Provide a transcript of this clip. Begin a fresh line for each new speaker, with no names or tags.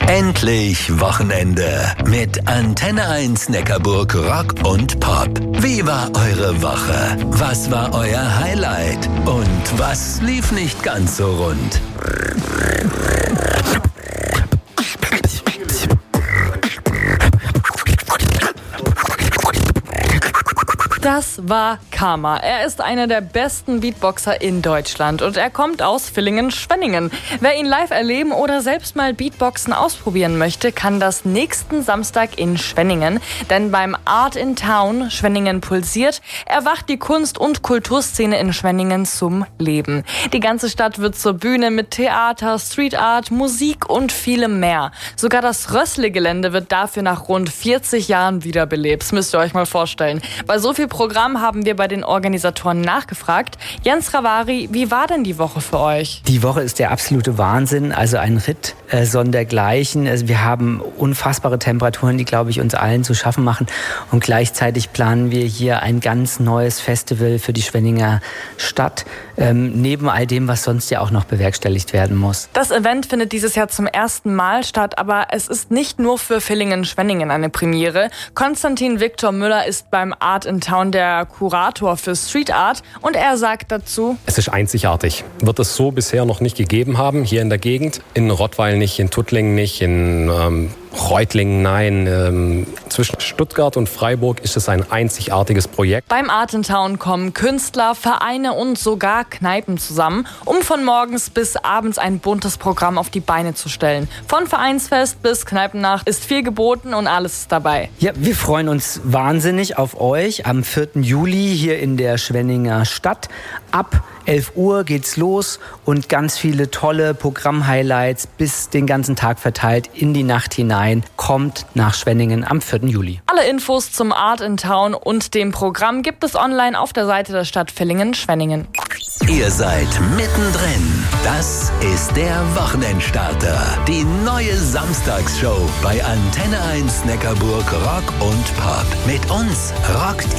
Endlich Wochenende mit Antenne 1 Neckarburg Rock und Pop. Wie war eure Woche? Was war euer Highlight? Und was lief nicht ganz so rund?
Das war Karma. Er ist einer der besten Beatboxer in Deutschland und er kommt aus Villingen-Schwenningen. Wer ihn live erleben oder selbst mal Beatboxen ausprobieren möchte, kann das nächsten Samstag in Schwenningen. Denn beim Art in Town Schwenningen pulsiert, erwacht die Kunst- und Kulturszene in Schwenningen zum Leben. Die ganze Stadt wird zur Bühne mit Theater, Street Art, Musik und vielem mehr. Sogar das Rössle-Gelände wird dafür nach rund 40 Jahren wiederbelebt. Das müsst ihr euch mal vorstellen. Bei so viel Programm haben wir bei den Organisatoren nachgefragt. Jens Ravari, wie war denn die Woche für euch?
Die Woche ist der absolute Wahnsinn, also ein Ritt sondergleichen. Also wir haben unfassbare Temperaturen, die, glaube ich, uns allen zu schaffen machen. Und gleichzeitig planen wir hier ein ganz neues Festival für die Schwenninger Stadt, neben all dem, was sonst ja auch noch bewerkstelligt werden muss.
Das Event findet dieses Jahr zum ersten Mal statt, aber es ist nicht nur für Villingen-Schwenningen eine Premiere. Konstantin Viktor Müller ist beim Art in Town der Kurator für Street Art und er sagt dazu:
Es ist einzigartig. Wird es so bisher noch nicht gegeben haben, hier in der Gegend. In Rottweil nicht, in Tuttlingen nicht, in Reutlingen nein. Zwischen Stuttgart und Freiburg ist es ein einzigartiges Projekt.
Beim Art in Town kommen Künstler, Vereine und sogar Kneipen zusammen, um von morgens bis abends ein buntes Programm auf die Beine zu stellen. Von Vereinsfest bis Kneipennacht ist viel geboten und alles ist dabei.
Ja, wir freuen uns wahnsinnig auf euch am 4. Juli hier in der Schwenninger Stadt. Ab 11 Uhr geht's los und ganz viele tolle Programm-Highlights bis den ganzen Tag verteilt in die Nacht hinein. Kommt nach Schwenningen am 4. Juli.
Alle Infos zum Art in Town und dem Programm gibt es online auf der Seite der Stadt Villingen-Schwenningen.
Ihr seid mittendrin. Das ist der Wochenendstarter. Die neue Samstagsshow bei Antenne 1 Neckarburg Rock und Pop. Mit uns rockt